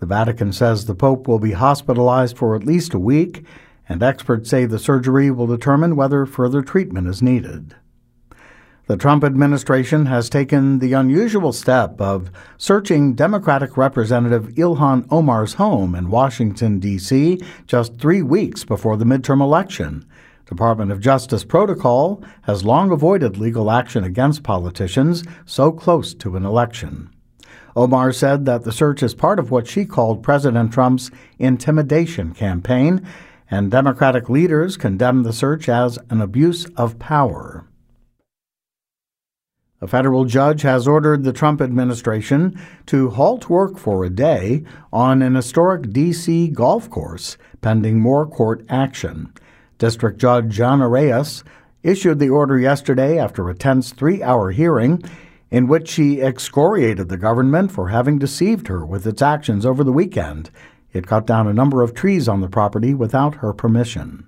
The Vatican says the Pope will be hospitalized for at least a week, and experts say the surgery will determine whether further treatment is needed. The Trump administration has taken the unusual step of searching Democratic Representative Ilhan Omar's home in Washington, D.C., just 3 weeks before the midterm election. Department of Justice protocol has long avoided legal action against politicians so close to an election. Omar said that the search is part of what she called President Trump's intimidation campaign, and Democratic leaders condemned the search as an abuse of power. A federal judge has ordered the Trump administration to halt work for a day on an historic D.C. golf course, pending more court action. District Judge John Arias issued the order yesterday after a tense 3-hour hearing in which she excoriated the government for having deceived her with its actions over the weekend. It cut down a number of trees on the property without her permission.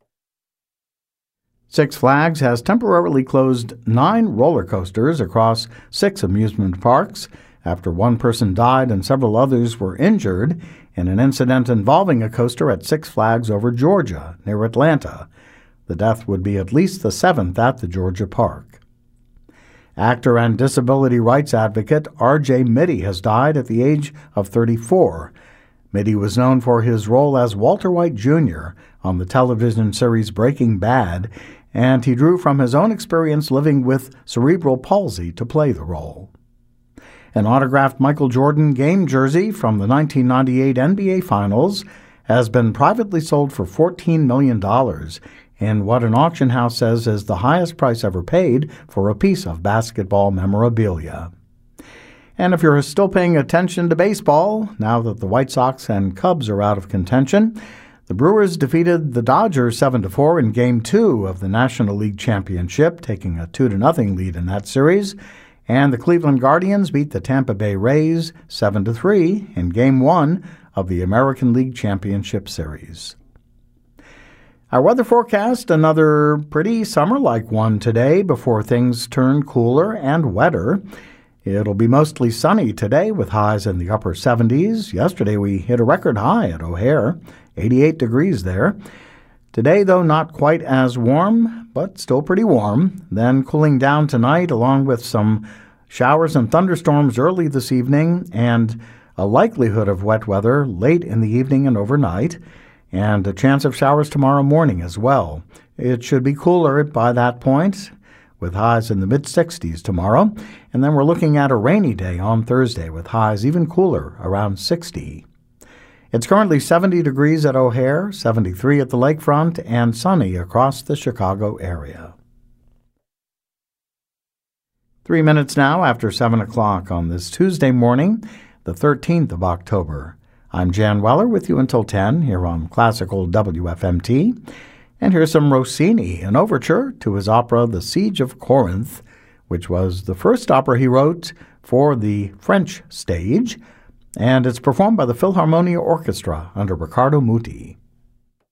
Six Flags has temporarily closed 9 roller coasters across 6 amusement parks after one person died and several others were injured in an incident involving a coaster at Six Flags Over Georgia, near Atlanta. The death would be at least the 7th at the Georgia park. Actor and disability rights advocate R.J. Mitte has died at the age of 34. Mitte was known for his role as Walter White Jr. on the television series Breaking Bad, and he drew from his own experience living with cerebral palsy to play the role. An autographed Michael Jordan game jersey from the 1998 NBA Finals has been privately sold for $14 million in what an auction house says is the highest price ever paid for a piece of basketball memorabilia. And if you're still paying attention to baseball, now that the White Sox and Cubs are out of contention, the Brewers defeated the Dodgers 7-4 in Game 2 of the National League Championship, taking a 2-0 lead in that series, and the Cleveland Guardians beat the Tampa Bay Rays 7-3 in Game 1 of the American League Championship Series. Our weather forecast, another pretty summer-like one today before things turn cooler and wetter. It'll be mostly sunny today with highs in the upper 70s. Yesterday we hit a record high at O'Hare, 88 degrees there. Today, though, not quite as warm, but still pretty warm. Then cooling down tonight along with some showers and thunderstorms early this evening and a likelihood of wet weather late in the evening and overnight, and a chance of showers tomorrow morning as well. It should be cooler by that point, with highs in the mid-60s tomorrow, and then we're looking at a rainy day on Thursday with highs even cooler, around 60. It's currently 70 degrees at O'Hare, 73 at the lakefront, and sunny across the Chicago area. 3 minutes now after 7 o'clock on this Tuesday morning, the 13th of October. I'm Jan Weller with you until 10 here on Classical WFMT. And here's some Rossini, an overture to his opera The Siege of Corinth, which was the first opera he wrote for the French stage, and it's performed by the Philharmonia Orchestra under Riccardo Muti.